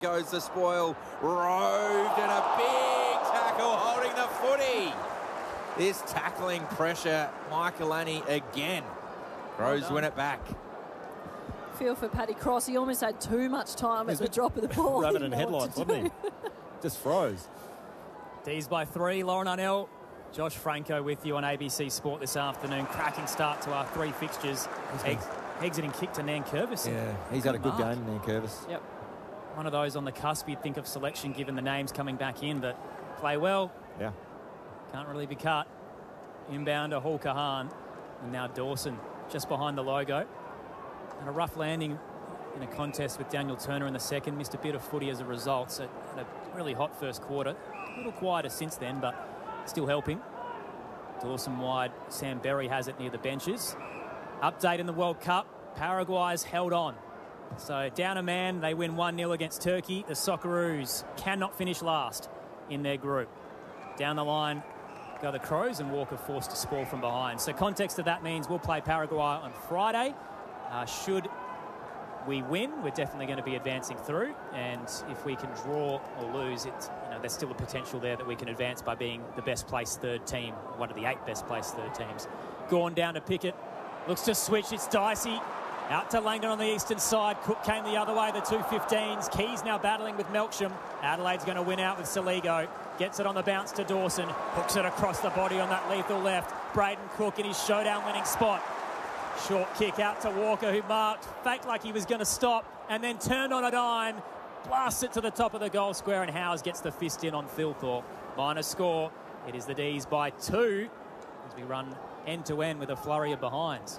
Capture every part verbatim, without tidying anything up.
Goes the spoil, roved, and a big tackle holding the footy. This tackling pressure, Michaelani again. Crows well win it back. Feel for Paddy Cross. He almost had too much time at the drop of the ball. Rabbit and headlights, wasn't he? Just froze. D's by three. Lauren Arnell, Josh Franco with you on A B C Sport this afternoon. Cracking start to our three fixtures. Ex- exiting kick to Nankervis. Yeah, he's had a good mark. game, Nankervis. Yep. One of those on the cusp you'd think of selection given the names coming back in, but play well. Yeah. Can't really be cut. Inbound to Hall Kahan. And now Dawson just behind the logo. And a rough landing in a contest with Daniel Turner in the second. Missed a bit of footy as a result. So had a really hot first quarter. A little quieter since then, but still helping. Dawson wide. Sam Berry has it near the benches. Update in the World Cup. Paraguay's held on. So down a man, they win one nil against Turkey. The Socceroos cannot finish last in their group. Down the line go the Crows, and Walker forced to spoil from behind. So context of that means we'll play Paraguay on Friday. Uh, should we win, we're definitely going to be advancing through. And if we can draw or lose, it's, you know, there's still a potential there that we can advance by being the best placed third team, one of the eight best placed third teams. Gorn down to Pickett. Looks to switch. It's Dicey. Out to Langdon on the eastern side. Cook came the other way, the two fifteens. Keys now battling with Melksham. Adelaide's going to win out with Saligo. Gets it on the bounce to Dawson. Hooks it across the body on that lethal left. Braden Cook in his showdown winning spot. Short kick out to Walker, who marked, faked like he was going to stop, and then turned on a dime. Blasts it to the top of the goal square, and Howes gets the fist in on Thilthorpe. Minor score. It is the D's by two as we run end-to-end with a flurry of behinds.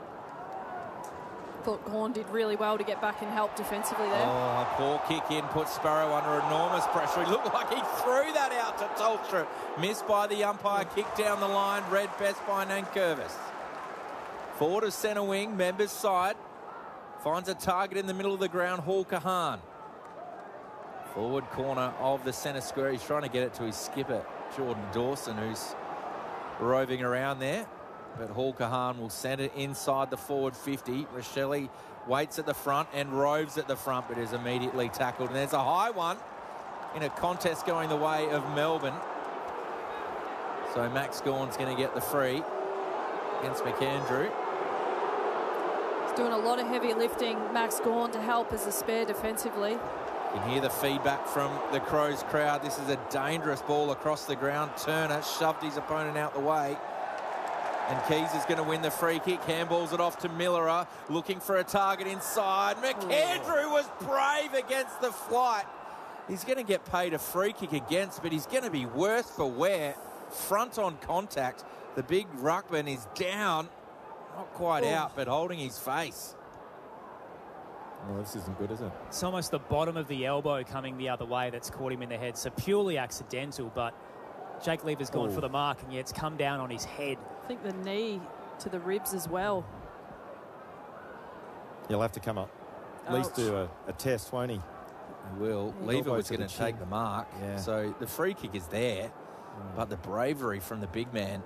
Thought Gorn did really well to get back and help defensively there. Oh, a poor kick in, put Sparrow under enormous pressure. He looked like he threw that out to Tolstra. Missed by the umpire, kick down the line, read best by Nankervis. Forward of centre wing, members side. Finds a target in the middle of the ground, Hall Kahan. Forward corner of the centre square. He's trying to get it to his skipper, Jordan Dawson, who's roving around there. But Hall Kahan will send it inside the forward fifty. Rochelle waits at the front and roves at the front, but is immediately tackled. And there's a high one in a contest going the way of Melbourne. So Max Gawn's going to get the free against McAndrew. He's doing a lot of heavy lifting, Max Gawn, to help as a spare defensively. You can hear the feedback from the Crows crowd. This is a dangerous ball across the ground. Turner shoved his opponent out the way. And Keys is going to win the free kick. Handballs it off to Millerer, looking for a target inside. McAndrew was brave against the flight. He's going to get paid a free kick against, but he's going to be worse for wear. Front on contact. The big ruckman is down. Not quite Ooh. out, but holding his face. Well, this isn't good, is it? It's almost the bottom of the elbow coming the other way that's caught him in the head. So purely accidental, but Jake Lever's gone Ooh. for the mark, and yeah, it's come down on his head. I think the knee to the ribs as well. He'll have to come up. At Ouch. least do a, a test, won't he? He will. Yeah. Lever was going to take the mark. Yeah. So the free kick is there, mm. but the bravery from the big man.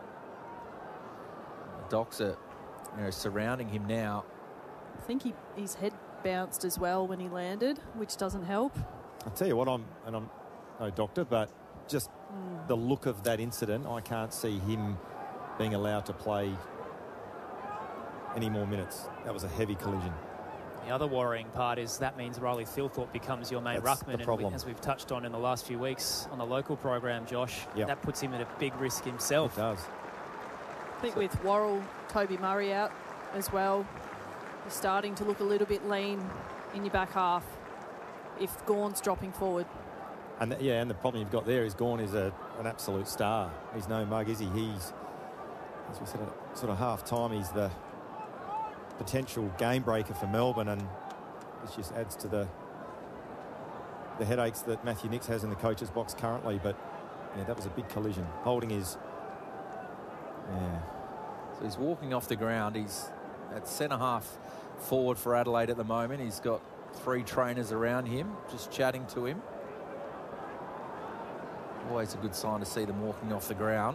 The Docs are, you know, surrounding him now. I think he, his head bounced as well when he landed, which doesn't help. I'll tell you what, I'm and I'm no doctor, but just mm. the look of that incident, I can't see him being allowed to play any more minutes. That was a heavy collision. The other worrying part is that means Riley Thilthorpe becomes your main That's ruckman. the problem. And we, as we've touched on in the last few weeks on the local program, Josh, yep. that puts him at a big risk himself. It does. I think so, with Worrell, Toby Murray out as well, you're starting to look a little bit lean in your back half if Gawn's dropping forward. And the, yeah, and the problem you've got there is Gawn is a, an absolute star. He's no mug, is he? He's, as we said at sort of half-time, he's the potential game breaker for Melbourne, and this just adds to the the headaches that Matthew Nicks has in the coach's box currently. But yeah, that was a big collision. Holding his yeah. So he's walking off the ground. He's at centre half forward for Adelaide at the moment. He's got three trainers around him just chatting to him. Always a good sign to see them walking off the ground.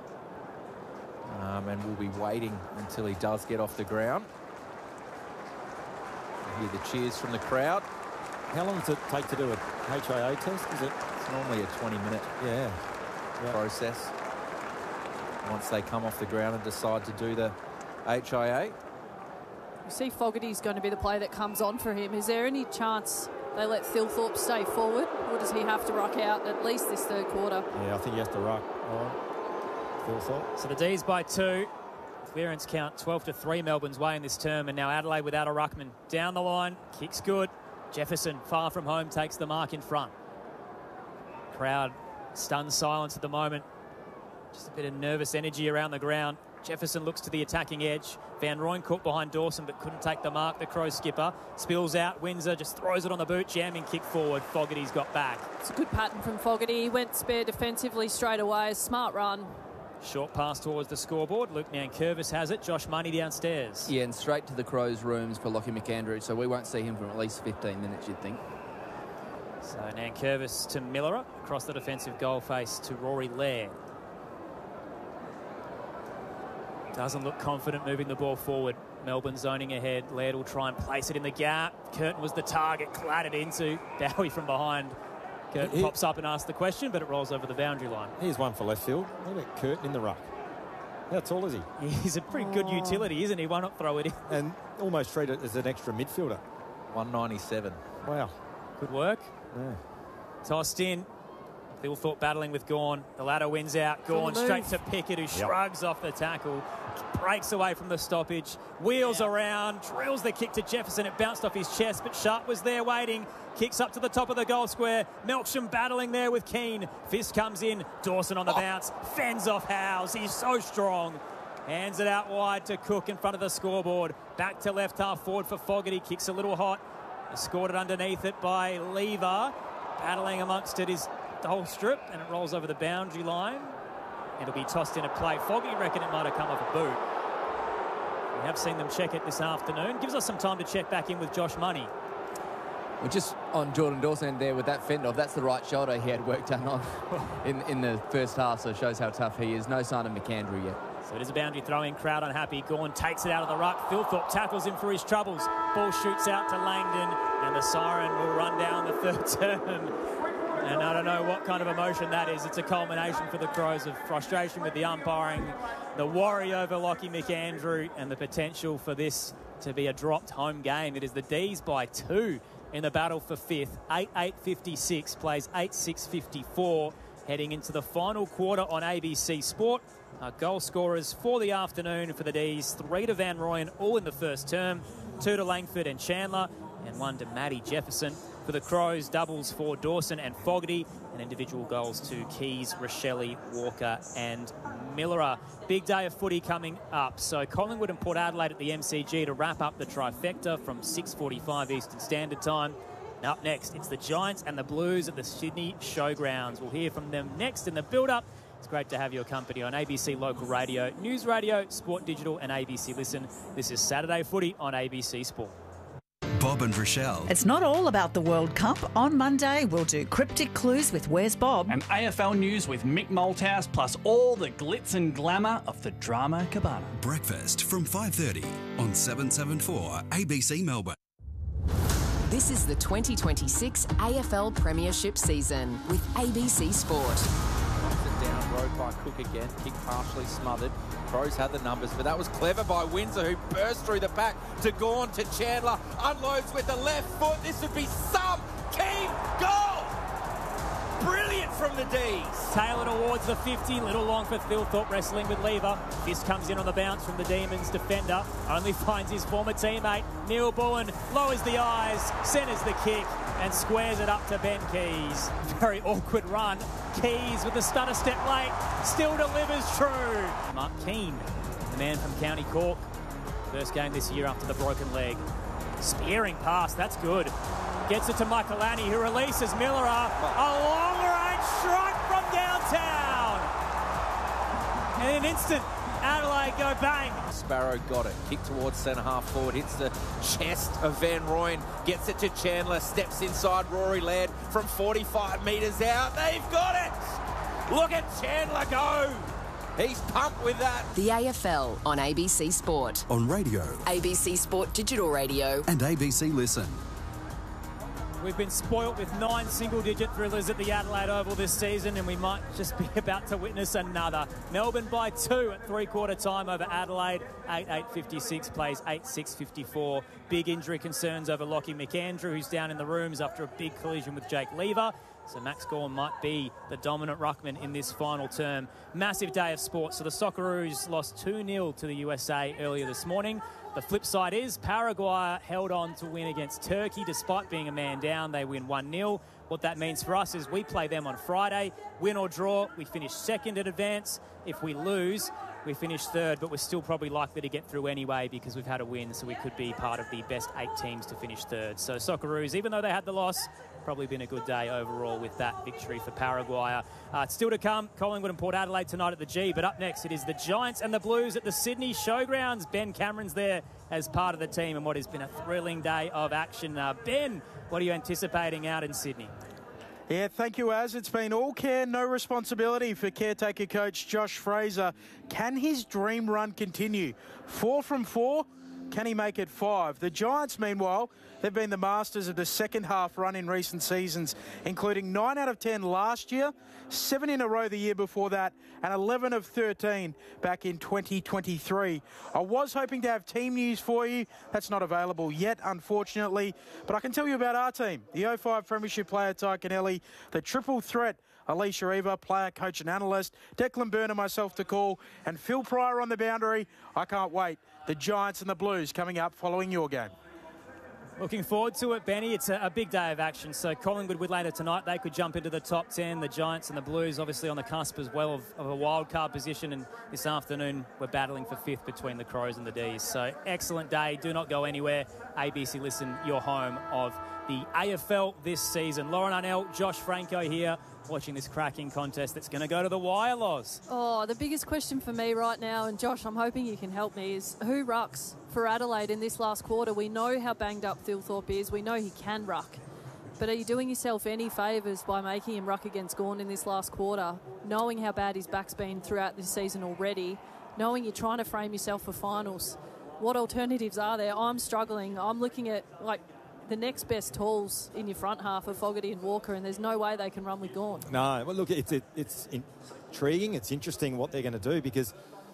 Um, and we'll be waiting until he does get off the ground. Hear the cheers from the crowd. How long does it take to do a H I A test? Is it? It's normally a twenty minute Yeah. Yeah. process once they come off the ground and decide to do the H I A. You see Fogarty's going to be the player that comes on for him. Is there any chance they let Thilthorpe stay forward, or does he have to ruck out at least this third quarter? Yeah, I think he has to ruck. Oh, Thilthorpe. So the D's by two. Clearance count twelve to three Melbourne's way in this term, and now Adelaide without a ruckman. Down the line, kicks good. Jefferson, far from home, takes the mark in front. Crowd stunned silence at the moment. Just a bit of nervous energy around the ground. Jefferson looks to the attacking edge. Van Rooyen caught behind Dawson but couldn't take the mark. The Crows skipper spills out. Windsor just throws it on the boot. Jamming kick forward. Fogarty's got back. It's a good pattern from Fogarty. He went spare defensively straight away. Smart run. Short pass towards the scoreboard. Luke Nankervis has it. Josh Money downstairs. Yeah, and straight to the Crows' rooms for Lockie McAndrew, so we won't see him for at least fifteen minutes, you'd think. So Nankervis to Millera. Across the defensive goal face to Rory Laird. Doesn't look confident moving the ball forward. Melbourne zoning ahead. Laird will try and place it in the gap. Curtin was the target, clattered into. Bowie from behind. Curtin He- pops up and asks the question, but it rolls over the boundary line. Here's one for left field. Look at Curtin in the ruck. How tall is he? He's a pretty good utility, isn't he? Why not throw it in? And almost treat it as an extra midfielder. one ninety-seven. Wow. Good work. Yeah. Tossed in. Thilthorpe battling with Gawn. The ladder wins out. Gawn the straight move. to Pickett, who shrugs off the tackle. Breaks away from the stoppage. Wheels around. Drills the kick to Jefferson. It bounced off his chest, but Sharp was there waiting. Kicks up to the top of the goal square. Melksham battling there with Keane. Fist comes in. Dawson on the bounce. Fends off Howes. He's so strong. Hands it out wide to Cook in front of the scoreboard. Back to left half forward for Fogarty. Kicks a little hot. Scored it underneath it by Lever. Battling amongst it is the whole strip, and it rolls over the boundary line. It'll be tossed in a play. Foggy reckon it might have come off a boot. We have seen them check it this afternoon. Gives us some time to check back in with Josh Money. Well, just on Jordan Dawson there with that fend off, that's the right shoulder he had work done on in, in the first half, so it shows how tough he is. No sign of McAndrew yet. So it is a boundary throw-in. Crowd unhappy. Gawn takes it out of the ruck. Thilthorpe tackles him for his troubles. Ball shoots out to Langdon, and the siren will run down the third term. And I don't know what kind of emotion that is. It's a culmination for the Crows of frustration with the umpiring, the worry over Lockie McAndrew, and the potential for this to be a dropped home game. It is the D's by two in the battle for fifth. eight eight fifty-six plays eight six fifty-four, heading into the final quarter on A B C Sport. Our goal scorers for the afternoon for the D's, three to Van Rooyen, all in the first term, two to Langford and Chandler, and one to Matty Jefferson. For the Crows, doubles for Dawson and Fogarty, and individual goals to Keys, Rochelle, Walker and Millera. Big day of footy coming up. So Collingwood and Port Adelaide at the M C G to wrap up the trifecta from six forty-five Eastern Standard Time. And up next, it's the Giants and the Blues at the Sydney Showgrounds. We'll hear from them next in the build-up. It's great to have your company on A B C Local Radio, News Radio, Sport Digital and A B C Listen. This is Saturday Footy on A B C Sport. Bob and Rochelle. It's not all about the World Cup. On Monday, we'll do Cryptic Clues with Where's Bob? And A F L News with Mick Malthouse, plus all the glitz and glamour of the Drama Cabana. Breakfast from five thirty on seven seventy-four A B C Melbourne. This is the twenty twenty-six A F L Premiership season with A B C Sport. Down road by Cook again, kick partially smothered. Crows had the numbers, but that was clever by Windsor, who burst through the pack to Gawn, to Chandler, unloads with the left foot. This would be some keen goal. Brilliant from the D's. Taylor towards the fifty, little long for Thilthorpe, wrestling with Lever. Fist comes in on the bounce from the Demons defender, only finds his former teammate Neil Bullen, lowers the eyes, centres the kick and squares it up to Ben Keys. Very awkward run. Keys with the stutter step late, still delivers true. Mark Keane, the man from County Cork, first game this year after the broken leg. Spearing pass, that's good. Gets it to Michaelani, who releases Millera. A long-range strike from downtown. And in an instant, Adelaide go bang. Sparrow got it. Kick towards centre half forward. Hits the chest of Van Rooyen. Gets it to Chandler. Steps inside Rory Laird from forty-five metres out. They've got it. Look at Chandler go. He's pumped with that. The A F L on A B C Sport. On radio A B C Sport Digital Radio. and A B C Listen. We've been spoilt with nine single-digit thrillers at the Adelaide Oval this season, and we might just be about to witness another. Melbourne by two at three-quarter time over Adelaide. eight eight fifty-six plays eight six fifty-four. Big injury concerns over Lockie McAndrew, who's down in the rooms after a big collision with Jake Lever. So Max Gawn might be the dominant ruckman in this final term. Massive day of sport. So the Socceroos lost two nil to the U S A earlier this morning. The flip side is Paraguay held on to win against Turkey despite being a man down. They win one nil. What that means for us is we play them on Friday. Win or draw, we finish second in advance. If we lose, we finish third, but we're still probably likely to get through anyway because we've had a win, so we could be part of the best eight teams to finish third. So Socceroos, even though they had the loss, probably been a good day overall with that victory for Paraguay. Uh, it's still to come, Collingwood and Port Adelaide tonight at the G, but up next it is the Giants and the Blues at the Sydney Showgrounds. Ben Cameron's there as part of the team and what has been a thrilling day of action. Uh, Ben, what are you anticipating out in Sydney? Yeah, thank you, Az. It's been all care, no responsibility for caretaker coach Josh Fraser. Can his dream run continue? Four from four? Can he make it five? The Giants, meanwhile, they've been the masters of the second half run in recent seasons, including nine out of ten last year, seven in a row the year before that, and eleven of thirteen back in twenty twenty-three. I was hoping to have team news for you. That's not available yet, unfortunately. But I can tell you about our team. The oh five Premiership player Ty Kennelly, the triple threat Alicia Eva, player, coach and analyst, Declan Byrne and myself to call, and Phil Pryor on the boundary. I can't wait. The Giants and the Blues coming up following your game. Looking forward to it, Benny. It's a, a big day of action. So Collingwood with later tonight, they could jump into the top ten. The Giants and the Blues obviously on the cusp as well of, of a wild card position. And this afternoon, we're battling for fifth between the Crows and the D's. So excellent day. Do not go anywhere. A B C Listen, your home of the A F L this season. Lauren Arnell, Josh Franco here, watching this cracking contest that's going to go to the wire, Loz. Oh, the biggest question for me right now, and Josh, I'm hoping you can help me, is who rucks for Adelaide in this last quarter? We know how banged up Thilthorpe is. We know he can ruck. But are you doing yourself any favours by making him ruck against Gawn in this last quarter, knowing how bad his back's been throughout this season already, knowing you're trying to frame yourself for finals? What alternatives are there? I'm struggling. I'm looking at, like, the next best tools in your front half are Fogarty and Walker, and there's no way they can run with Gawn. No, well, look, it's it, it's intriguing. It's interesting what they're going to do because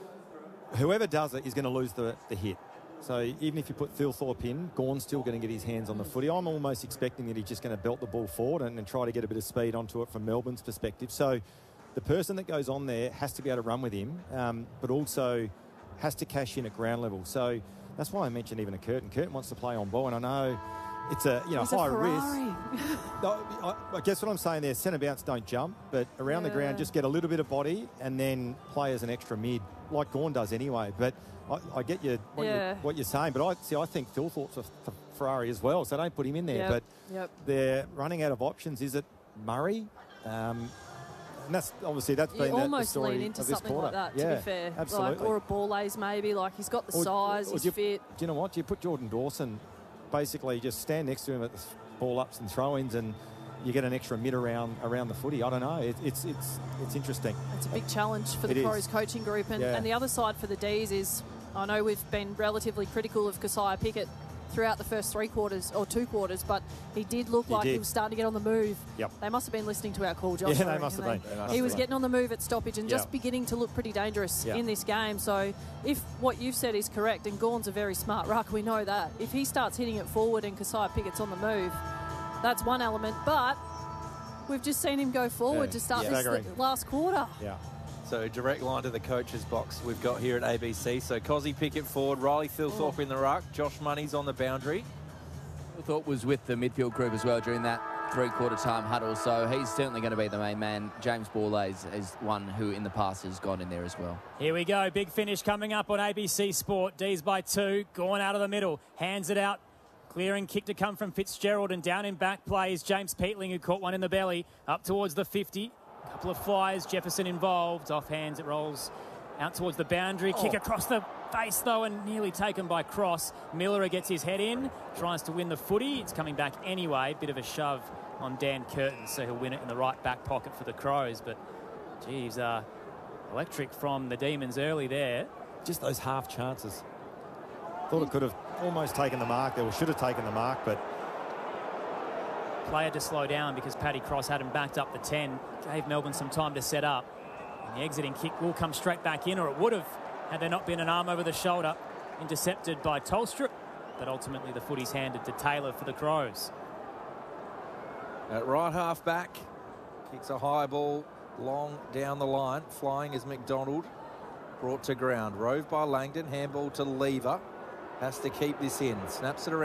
whoever does it is going to lose the, the hit. So even if you put Thilthorpe in, Gawn's still going to get his hands on the footy. I'm almost expecting that he's just going to belt the ball forward and, and try to get a bit of speed onto it from Melbourne's perspective. So the person that goes on there has to be able to run with him, um, but also has to cash in at ground level. So that's why I mentioned even a Curtin. Curtin wants to play on ball, and I know it's a you know He's high a risk. No, I, I guess what I'm saying there, centre bounce don't jump, but around Yeah. the ground just get a little bit of body and then play as an extra mid, like Gawn does anyway. But I, I get you what, Yeah. you're what you're saying, but I see I think Thilthorpe's a f- Ferrari as well, so don't put him in there. Yep. But Yep. they're running out of options. Is it Murray? Um, and that's obviously that's You been the, the almost story lean into of this something quarter. like that, yeah, to be fair. absolutely. Like, or a ball lays maybe. Like, he's got the Or- size, or he's do you, fit. Do you know what? Do you put Jordan Dawson, basically just stand next to him at the ball ups and throw-ins, and you get an extra mid around around the footy? I don't know. It, it's it's it's interesting. It's a big challenge for It the is. Crows coaching group. And, Yeah. and the other side for the D's is, I know we've been relatively critical of Keziah Pickett throughout the first three quarters or two quarters, but he did look He like did. he was starting to get on the move. Yep. They must have been listening to our call, Josh. Yeah, I they must reckon. have been. They must He have was been. getting on the move at stoppage and just Yeah. beginning to look pretty dangerous Yeah. in this game. So if what you've said is correct, and Gawn's a very smart ruck, we know that. If he starts hitting it forward and Keziah Pickett's on the move, that's one element. But we've just seen him go forward Yeah. to start Yeah. this Staggering. last quarter. Yeah. So direct line to the coach's box we've got here at A B C. So Cozzy Pickett forward, Riley Thilthorpe in the ruck, Josh Money's on the boundary. Thought was with the midfield group as well during that three-quarter time huddle, so he's certainly going to be the main man. James Borlase is one who in the past has gone in there as well. Here we go. Big finish coming up on A B C Sport. D's by two. Gawn out of the middle. Hands it out. Clearing kick to come from Fitzgerald, and down in back plays James Peatling, who caught one in the belly. Up towards the fifty. Couple of flyers. Jefferson involved. Off hands it rolls out towards the boundary. Oh. Kick across the face, though, and nearly taken by Cross. Miller gets his head in. Tries to win the footy. It's coming back anyway. Bit of a shove on Dan Curtin, so he'll win it in the right back pocket for the Crows. But, geez, uh, electric from the Demons early there. Just those half chances. Thought it could have almost taken the mark there, or should have taken the mark, but player to slow down because Paddy Cross had him backed up the ten, gave Melbourne some time to set up. And the exiting kick will come straight back in, or it would have had there not been an arm over the shoulder intercepted by Tolstrup. But ultimately the footy's handed to Taylor for the Crows. At right half back, kicks a high ball long down the line. Flying is McDonald, brought to ground. Rove by Langdon, handball to Lever. Has to keep this in. Snaps it around.